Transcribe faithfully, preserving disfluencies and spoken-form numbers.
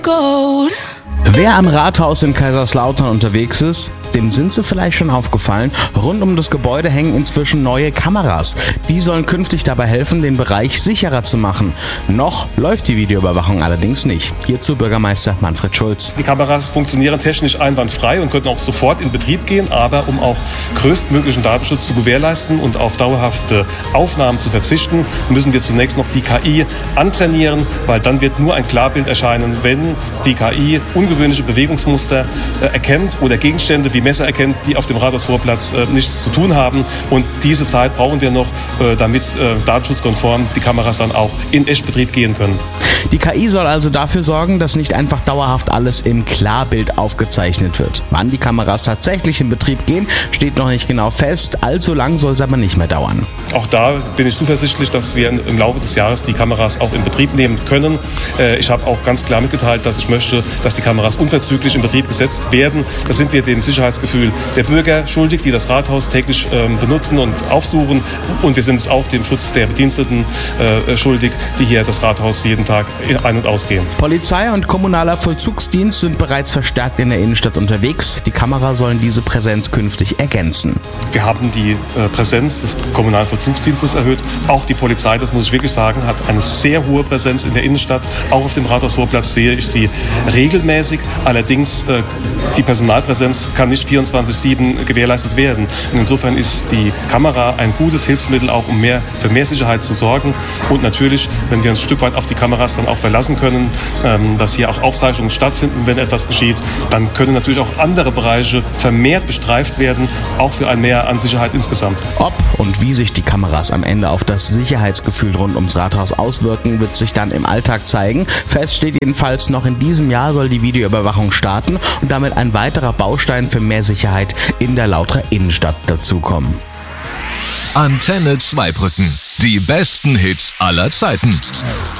Gold. Wer am Rathaus in Kaiserslautern unterwegs ist, dem sind sie vielleicht schon aufgefallen. Rund um das Gebäude hängen inzwischen neue Kameras. Die sollen künftig dabei helfen, den Bereich sicherer zu machen. Noch läuft die Videoüberwachung allerdings nicht. Hierzu Bürgermeister Manfred Schulz. Die Kameras funktionieren technisch einwandfrei und könnten auch sofort in Betrieb gehen, aber um auch größtmöglichen Datenschutz zu gewährleisten und auf dauerhafte Aufnahmen zu verzichten, müssen wir zunächst noch die K I antrainieren, weil dann wird nur ein Klarbild erscheinen, wenn die K I ungewöhnliche Bewegungsmuster äh, erkennt oder Gegenstände wie Messer erkennt, die auf dem Rathausvorplatz äh, nichts zu tun haben. Und diese Zeit brauchen wir noch, äh, damit äh, datenschutzkonform die Kameras dann auch in Echtbetrieb gehen können. Die K I soll also dafür sorgen, dass nicht einfach dauerhaft alles im Klarbild aufgezeichnet wird. Wann die Kameras tatsächlich in Betrieb gehen, steht noch nicht genau fest. Allzu lang soll es aber nicht mehr dauern. Auch da bin ich zuversichtlich, dass wir im Laufe des Jahres die Kameras auch in Betrieb nehmen können. Äh, ich habe auch ganz klar mitgeteilt, dass ich möchte, dass die Kameras unverzüglich in Betrieb gesetzt werden. Da sind wir dem Sicherheitsgefühl der Bürger schuldig, die das Rathaus täglich ähm, benutzen und aufsuchen. Und wir sind es auch dem Schutz der Bediensteten äh, schuldig, die hier das Rathaus jeden Tag ein- und ausgehen. Polizei und kommunaler Vollzugsdienst sind bereits verstärkt in der Innenstadt unterwegs. Die Kameras sollen diese Präsenz künftig ergänzen. Wir haben die äh, Präsenz des kommunalen Vollzugsdienstes erhöht. Auch die Polizei, das muss ich wirklich sagen, hat eine sehr hohe Präsenz in der Innenstadt. Auch auf dem Rathausvorplatz sehe ich sie regelmäßig. Allerdings äh, die Personalpräsenz kann nicht vierundzwanzig sieben gewährleistet werden. Und insofern ist die Kamera ein gutes Hilfsmittel, auch um mehr, für mehr Sicherheit zu sorgen. Und natürlich, wenn wir uns ein Stück weit auf die Kameras dann auch verlassen können, ähm, dass hier auch Aufzeichnungen stattfinden, wenn etwas geschieht, dann können natürlich auch andere Bereiche vermehrt bestreift werden, auch für ein Mehr an Sicherheit insgesamt. Ob und wie sich die Kameras am Ende auf das Sicherheitsgefühl rund ums Rathaus auswirken, wird sich dann im Alltag zeigen. Fest steht jedenfalls, noch in diesem Jahr soll die Videoüberwachung starten und damit ein weiterer Baustein für mehr Sicherheit in der Lauterer Innenstadt dazukommen. Antenne Zweibrücken. Die besten Hits aller Zeiten.